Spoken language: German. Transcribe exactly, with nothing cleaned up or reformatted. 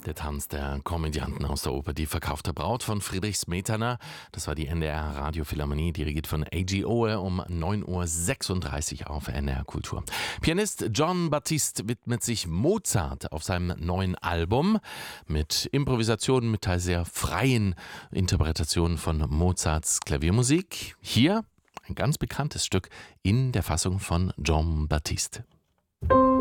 Der Tanz der Komödianten aus der Oper Die verkaufte Braut von Friedrich Smetana. Das war die N D R Radiophilharmonie, dirigiert von A G Owe um neun Uhr sechsunddreißig auf N D R Kultur. Pianist Jon Batiste widmet sich Mozart auf seinem neuen Album mit Improvisationen, mit teils sehr freien Interpretationen von Mozarts Klaviermusik. Hier ein ganz bekanntes Stück in der Fassung von Jon Batiste.